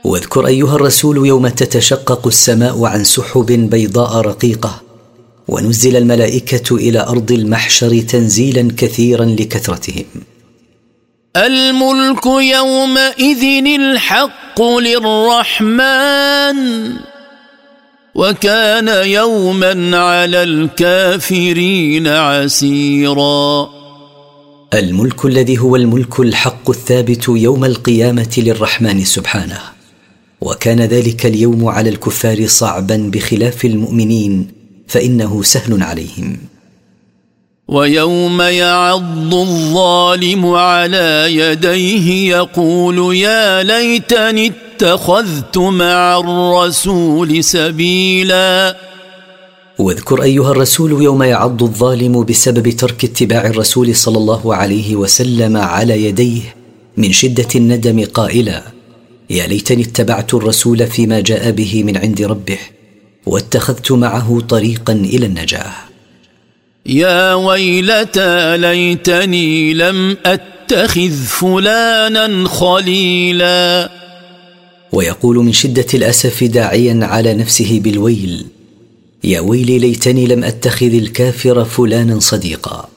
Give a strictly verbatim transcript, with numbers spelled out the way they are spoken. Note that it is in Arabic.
واذكر أيها الرسول يوم تتشقق السماء عن سحب بيضاء رقيقة، ونزل الملائكة إلى أرض المحشر تنزيلا كثيرا لكثرتهم. الملك يومئذ الحق للرحمن وكان يوما على الكافرين عسيرا. الملك الذي هو الملك الحق الثابت يوم القيامة للرحمن سبحانه، وكان ذلك اليوم على الكفار صعبا بخلاف المؤمنين فإنه سهل عليهم. ويوم يعض الظالم على يديه يقول يا ليتني اتخذت مع الرسول سبيلا. واذكر أيها الرسول يوم يعض الظالم بسبب ترك اتباع الرسول صلى الله عليه وسلم على يديه من شدة الندم قائلا يا ليتني اتبعت الرسول فيما جاء به من عند ربه واتخذت معه طريقا إلى النجاة. يا ويلتى ليتني لم أتخذ فلانا خليلا. ويقول من شدة الأسف داعيا على نفسه بالويل يا ويلي ليتني لم أتخذ الكافر فلانا صديقا.